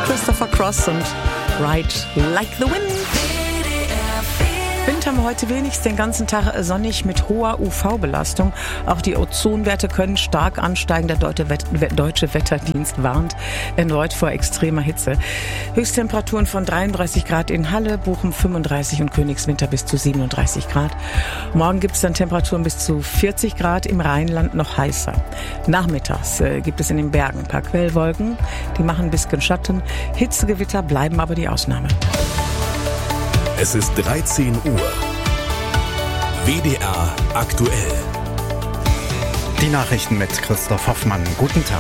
Christopher Cross und Ride Like the Wind. Wind haben wir heute wenigstens den ganzen Tag sonnig mit hoher UV-Belastung. Auch die Ozonwerte können stark ansteigen. Der Deutsche Wetterdienst warnt erneut vor extremer Hitze. Höchsttemperaturen von 33 Grad in Halle, Bochum 35 und Königswinter bis zu 37 Grad. Morgen gibt es dann Temperaturen bis zu 40 Grad, im Rheinland noch heißer. Nachmittags gibt es in den Bergen ein paar Quellwolken, die machen ein bisschen Schatten. Hitzegewitter bleiben aber die Ausnahme. Es ist 13 Uhr. WDR aktuell. Die Nachrichten mit Christoph Hoffmann. Guten Tag.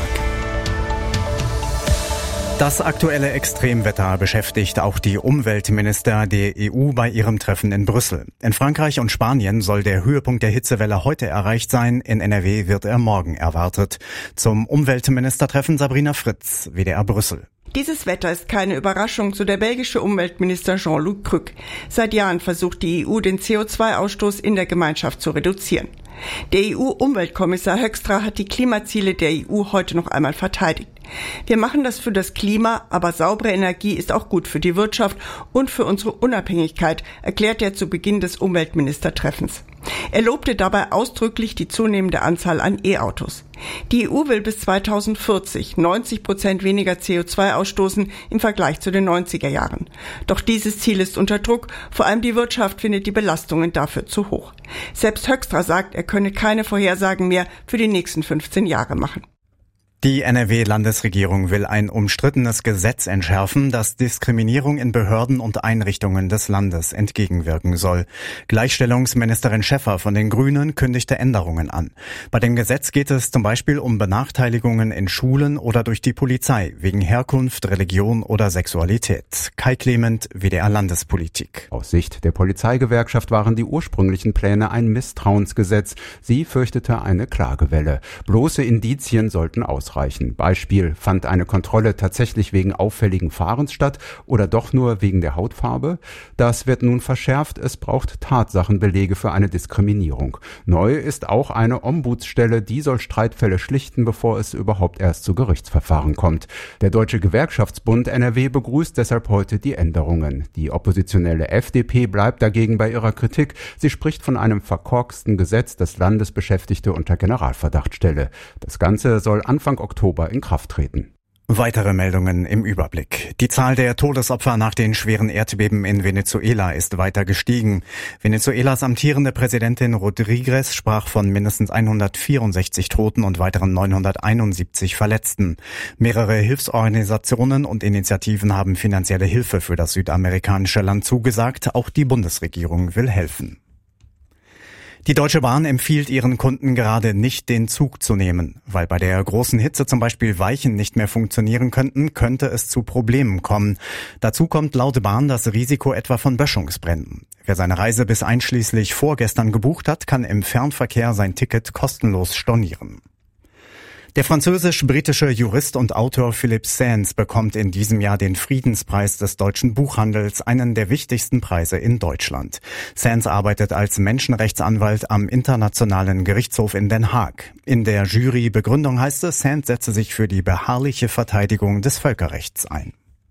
Das aktuelle Extremwetter beschäftigt auch die Umweltminister der EU bei ihrem Treffen in Brüssel. In Frankreich und Spanien soll der Höhepunkt der Hitzewelle heute erreicht sein. In NRW wird er morgen erwartet. Zum Umweltministertreffen Sabrina Fritz, WDR Brüssel. Dieses Wetter ist keine Überraschung, so der belgische Umweltminister Jean-Luc Cruc. Seit Jahren versucht die EU, den CO2-Ausstoß in der Gemeinschaft zu reduzieren. Der EU-Umweltkommissar Hoekstra hat die Klimaziele der EU heute noch einmal verteidigt. Wir machen das für das Klima, aber saubere Energie ist auch gut für die Wirtschaft und für unsere Unabhängigkeit, erklärt er zu Beginn des Umweltministertreffens. Er lobte dabei ausdrücklich die zunehmende Anzahl an E-Autos. Die EU will bis 2040 90% weniger CO2 ausstoßen im Vergleich zu den 90er Jahren. Doch dieses Ziel ist unter Druck, vor allem die Wirtschaft findet die Belastungen dafür zu hoch. Selbst Hoekstra sagt, er könne keine Vorhersagen mehr für die nächsten 15 Jahre machen. Die NRW-Landesregierung will ein umstrittenes Gesetz entschärfen, das Diskriminierung in Behörden und Einrichtungen des Landes entgegenwirken soll. Gleichstellungsministerin Schäffer von den Grünen kündigte Änderungen an. Bei dem Gesetz geht es zum Beispiel um Benachteiligungen in Schulen oder durch die Polizei wegen Herkunft, Religion oder Sexualität. Kai Clement, WDR Landespolitik. Aus Sicht der Polizeigewerkschaft waren die ursprünglichen Pläne ein Misstrauensgesetz. Sie fürchtete eine Klagewelle. Bloße Indizien sollten ausreichen. Beispiel, fand eine Kontrolle tatsächlich wegen auffälligen Fahrens statt oder doch nur wegen der Hautfarbe? Das wird nun verschärft. Es braucht Tatsachenbelege für eine Diskriminierung. Neu ist auch eine Ombudsstelle, die soll Streitfälle schlichten, bevor es überhaupt erst zu Gerichtsverfahren kommt. Der Deutsche Gewerkschaftsbund NRW begrüßt deshalb heute die Änderungen. Die oppositionelle FDP bleibt dagegen bei ihrer Kritik. Sie spricht von einem verkorksten Gesetz, das Landesbeschäftigte unter Generalverdacht stelle. Das Ganze soll Anfang Oktober in Kraft treten. Weitere Meldungen im Überblick. Die Zahl der Todesopfer nach den schweren Erdbeben in Venezuela ist weiter gestiegen. Venezuelas amtierende Präsidentin Rodríguez sprach von mindestens 164 Toten und weiteren 971 Verletzten. Mehrere Hilfsorganisationen und Initiativen haben finanzielle Hilfe für das südamerikanische Land zugesagt. Auch die Bundesregierung will helfen. Die Deutsche Bahn empfiehlt ihren Kunden gerade nicht, den Zug zu nehmen. Weil bei der großen Hitze zum Beispiel Weichen nicht mehr funktionieren könnten, könnte es zu Problemen kommen. Dazu kommt laut Bahn das Risiko etwa von Böschungsbränden. Wer seine Reise bis einschließlich vorgestern gebucht hat, kann im Fernverkehr sein Ticket kostenlos stornieren. Der französisch-britische Jurist und Autor Philippe Sands bekommt in diesem Jahr den Friedenspreis des deutschen Buchhandels, einen der wichtigsten Preise in Deutschland. Sands arbeitet als Menschenrechtsanwalt am Internationalen Gerichtshof in Den Haag. In der Jurybegründung heißt es, Sands setze sich für die beharrliche Verteidigung des Völkerrechts ein.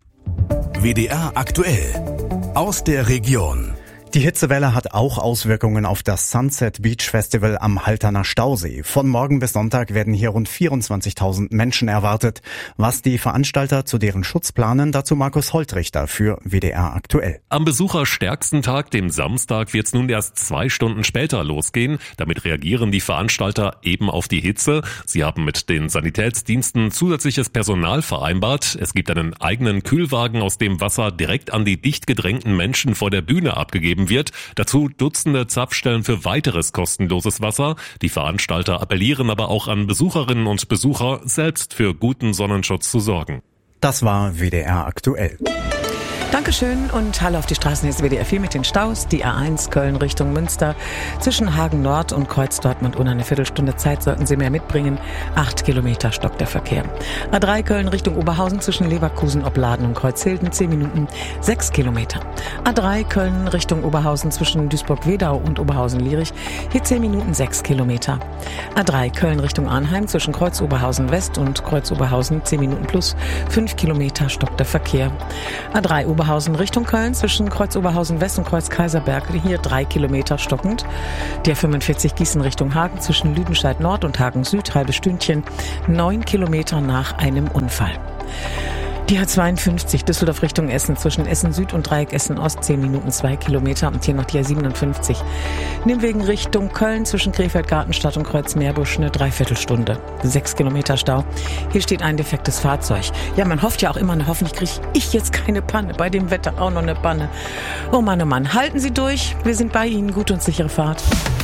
WDR aktuell. Aus der Region. Die Hitzewelle hat auch Auswirkungen auf das Sunset Beach Festival am Halterner Stausee. Von morgen bis Sonntag werden hier rund 24.000 Menschen erwartet. Was die Veranstalter zu deren Schutz planen, dazu Markus Holtrichter für WDR aktuell. Am besucherstärksten Tag, dem Samstag, wird es nun erst 2 Stunden später losgehen. Damit reagieren die Veranstalter eben auf die Hitze. Sie haben mit den Sanitätsdiensten zusätzliches Personal vereinbart. Es gibt einen eigenen Kühlwagen, aus dem Wasser direkt an die dicht gedrängten Menschen vor der Bühne abgegeben wird. Dazu Dutzende Zapfstellen für weiteres kostenloses Wasser. Die Veranstalter appellieren aber auch an Besucherinnen und Besucher, selbst für guten Sonnenschutz zu sorgen. Das war WDR aktuell. Dankeschön und hallo auf die Straßen. Hier ist WDR 4 mit den Staus. Die A1 Köln Richtung Münster zwischen Hagen Nord und Kreuz Dortmund. Ohne eine Viertelstunde Zeit sollten Sie mehr mitbringen. 8 Kilometer stockt der Verkehr. A3 Köln Richtung Oberhausen zwischen Leverkusen, Opladen und Kreuzhilden 10 Minuten, 6 Kilometer. A3 Köln Richtung Oberhausen zwischen Duisburg-Wedau und Oberhausen-Lierich. Hier 10 Minuten, 6 Kilometer. A3 Köln Richtung Arnheim zwischen Kreuz Oberhausen West und Kreuz Oberhausen 10 Minuten plus 5 Kilometer stockt der Verkehr. A3 Oberhausen Richtung Köln zwischen Kreuz Oberhausen West und Kreuz Kaiserberg, hier 3 Kilometer stockend. Der 45 Gießen Richtung Hagen zwischen Lüdenscheid Nord und Hagen Süd, halbes Stündchen, 9 Kilometer nach einem Unfall. Die A52 Düsseldorf Richtung Essen zwischen Essen Süd und Dreieck Essen Ost 10 Minuten 2 Kilometer und hier noch die A57 Nimwegen Richtung Köln zwischen Krefeld Gartenstadt und Kreuz Meerbusch eine Dreiviertelstunde, 6 Kilometer Stau. Hier steht ein defektes Fahrzeug. Ja, man hofft ja auch immer, hoffentlich kriege ich jetzt keine Panne, bei dem Wetter auch noch eine Panne. Oh Mann, halten Sie durch, wir sind bei Ihnen, gute und sichere Fahrt.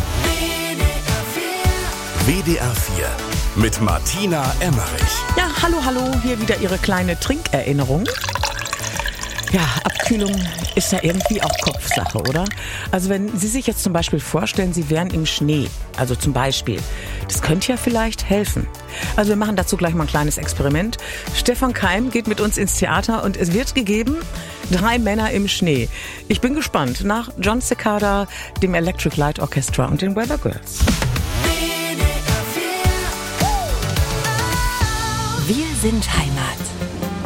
WDR 4 mit Martina Emmerich. Ja, hallo, hier wieder Ihre kleine Trinkerinnerung. Ja, Abkühlung ist ja irgendwie auch Kopfsache, oder? Also wenn Sie sich jetzt zum Beispiel vorstellen, Sie wären im Schnee, also zum Beispiel, das könnte ja vielleicht helfen. Also wir machen dazu gleich mal ein kleines Experiment. Stefan Keim geht mit uns ins Theater und es wird gegeben 3 Männer im Schnee. Ich bin gespannt nach John Cicada, dem Electric Light Orchestra und den Weather Girls. Wir sind Heimat.